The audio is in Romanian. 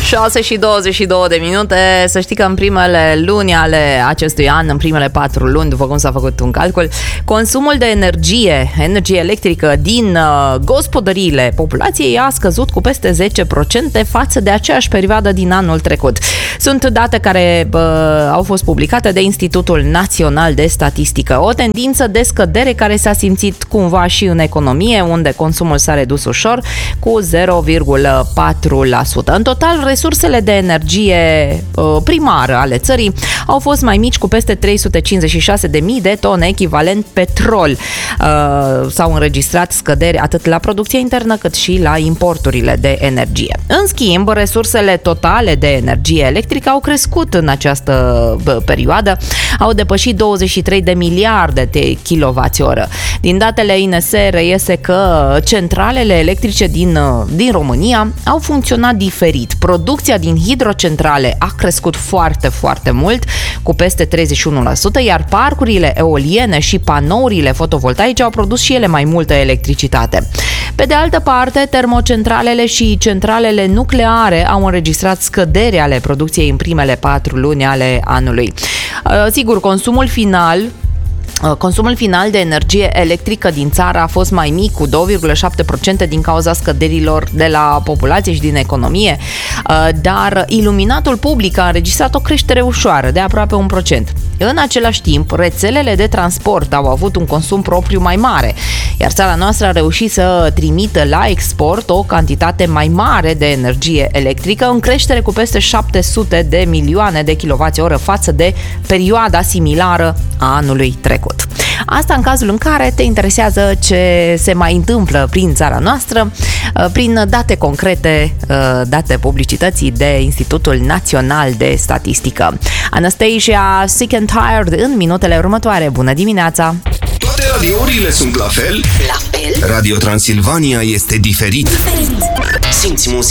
6:22. Să știi că în primele luni ale acestui an, în primele 4 luni, după cum s-a făcut un calcul, consumul de energie electrică din gospodăriile populației a scăzut cu peste 10% față de aceeași perioadă din anul trecut. Sunt date care au fost publicate de Institutul Național de Statistică. O tendință de scădere care s-a simțit cumva și în economie, unde consumul s-a redus ușor cu 0,4%. În total, resursele de energie primară ale țării au fost mai mici cu peste 356.000 de tone echivalent petrol. S-au înregistrat scăderi atât la producția internă cât și la importurile de energie. În schimb, resursele totale de energie electrică au crescut în această perioadă, au depășit 23 de miliarde de kWh. Din datele INS reiese că centralele electrice din România au funcționat diferit. Producția din hidrocentrale a crescut foarte, foarte mult, cu peste 31%, iar parcurile eoliene și panourile fotovoltaice au produs și ele mai multă electricitate. Pe de altă parte, termocentralele și centralele nucleare au înregistrat scăderi ale producției în primele 4 luni ale anului. Sigur, consumul final de energie electrică din țară a fost mai mic, cu 2,7% din cauza scăderilor de la populație și din economie, dar iluminatul public a înregistrat o creștere ușoară de aproape 1%. În același timp, rețelele de transport au avut un consum propriu mai mare, iar țara noastră a reușit să trimită la export o cantitate mai mare de energie electrică, în creștere cu peste 700 de milioane de kWh față de perioada similară a anului trecut. Asta în cazul în care te interesează ce se mai întâmplă prin țara noastră, prin date concrete, date publicității de Institutul Național de Statistică. Anastasia, Sick and Tired, în minutele următoare. Bună dimineața! Toate radiourile sunt la fel? La fel? Radio Transilvania este diferit. Simți muzica.